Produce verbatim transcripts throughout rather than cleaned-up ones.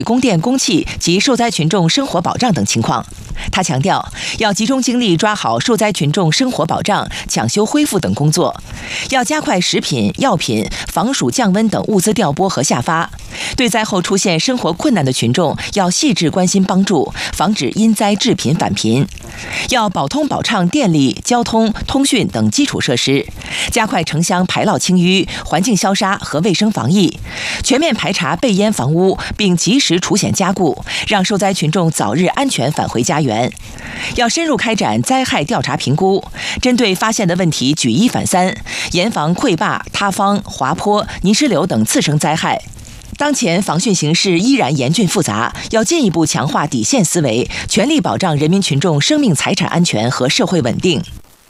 供电、供气及受灾群众生活保障等情况。他强调，要集中精力抓好受灾群众生活保障、抢修恢复等工作，要加快食品、药品、防暑降温等物资调拨和下发。对灾后出现生活困难的群众，要细致关心帮助，防止因灾致贫返贫。要保通保畅电力、交通、通讯等基础设施，加快城乡排涝清淤、环境消杀和卫生防疫，全面排查备淹房屋，并及时除险加固，让受灾群众早日安全返回家园。要深入开展灾害调查评估，针对发现的问题举一反三，严防溃坝、塌方、滑坡、泥石流等次生灾害。当前防汛形势依然严峻复杂，要进一步强化底线思维，全力保障人民群众生命财产安全和社会稳定。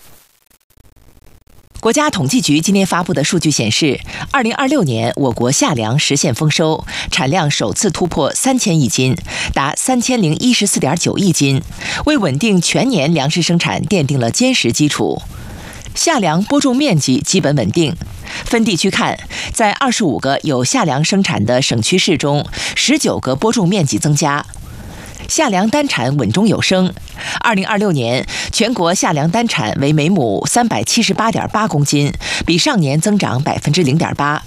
国家统计局今天发布的数据显示，二零二六年我国夏粮实现丰收，产量首次突破三千亿斤，达三千零一十四点九亿斤，为稳定全年粮食生产奠定了坚实基础。夏粮播种面积基本稳定。分地区看，在二十五个有夏粮生产的省区市中，十九个播种面积增加。夏粮单产稳中有升，二零二六年全国夏粮单产为每亩三百七十八点八公斤，比上年增长百分之零点八。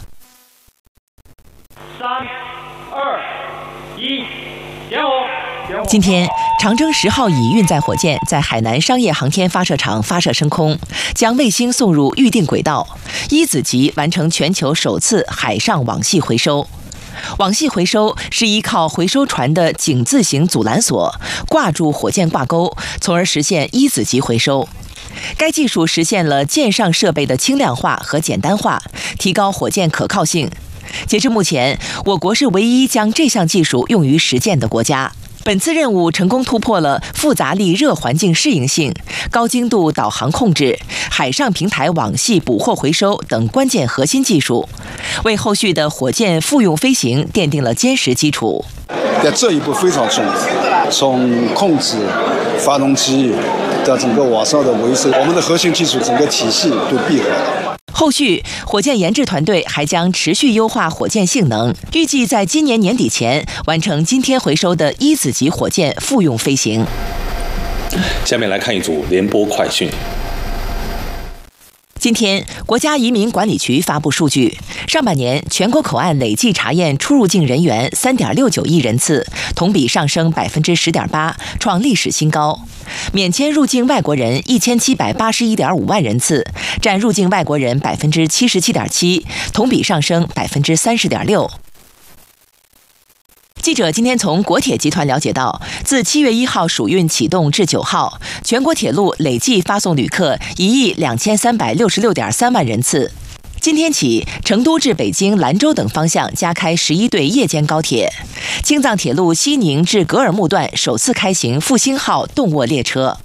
三、二、一，点火！今天，长征十号乙运载火箭在海南商业航天发射场发射升空，将卫星送入预定轨道，一子级完成全球首次海上网系回收。网系回收是依靠回收船的井字形阻拦索挂住火箭挂钩，从而实现一子级回收。该技术实现了舰上设备的轻量化和简单化，提高火箭可靠性。截至目前，我国是唯一将这项技术用于实践的国家。本次任务成功突破了复杂力热环境适应性、高精度导航控制、海上平台网系捕获回收等关键核心技术，为后续的火箭复用飞行奠定了坚实基础。 在这一步非常重要，从控制、发动机到整个瓦烧的维修，我们的核心技术整个体系都闭合了。 后续，火箭研制团队还将持续优化火箭性能，预计在今年年底前完成今天回收的一子级火箭复用飞行。 下面来看一组联播快讯。 今天，国家移民管理局发布数据，上半年全国口岸累计查验出入境人员三点六九亿人次，同比上升百分之十点八，创历史新高。免签入境外国人一千七百八十一点五万人次，占入境外国人百分之七十七点七，同比上升百分之三十点六。记者今天从国铁集团了解到，自七月一号暑运启动至九号，全国铁路累计发送旅客一亿两千三百六十六点三万人次。今天起，成都至北京、兰州等方向加开十一对夜间高铁。青藏铁路西宁至格尔木段首次开行复兴号动卧列车。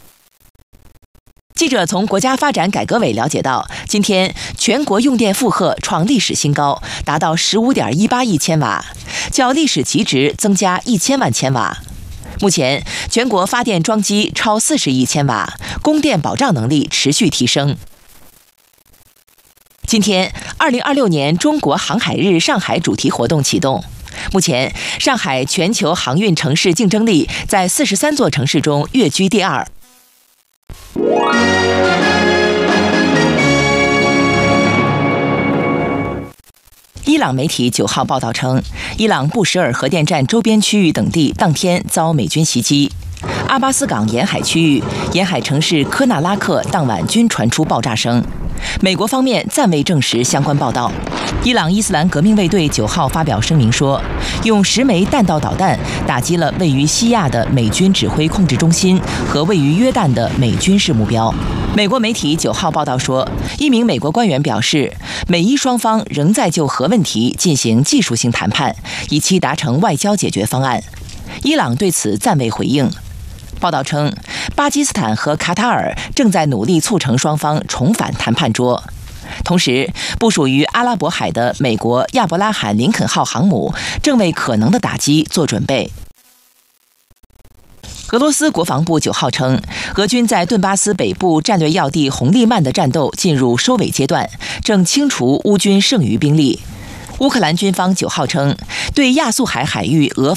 记者从国家发展改革委了解到，今天全国用电负荷创历史新高，达到十五点一八亿千瓦，较历史极值增加一千万千瓦。目前，全国发电装机超四十亿千瓦，供电保障能力持续提升。今天，二零二六年中国航海日上海主题活动启动。目前，上海全球航运城市竞争力在四十三座城市中跃居第二。伊朗媒体九号报道称，伊朗布什尔核电站周边区域等地当天遭美军袭击。阿巴斯港沿海区域、沿海城市科纳拉克当晚均传出爆炸声。美国方面暂未证实相关报道。伊朗伊斯兰革命卫队九号发表声明说，用十枚弹道导弹打击了位于西亚的美军指挥控制中心和位于约旦的美军事目标。美国媒体九号报道说，一名美国官员表示，美伊双方仍在就核问题进行技术性谈判，以期达成外交解决方案。伊朗对此暂未回应。报道称，巴基斯坦和卡塔尔正在努力促成双方重返谈判桌。同时，部署于阿拉伯海的美国亚伯拉罕·林肯号航母正为可能的打击做准备。俄罗斯国防部九号称，俄军在顿巴斯北部战略要地红利曼的战斗进入收尾阶段，正清除乌军剩余兵力。乌克兰军方九号称，对亚速海海域俄方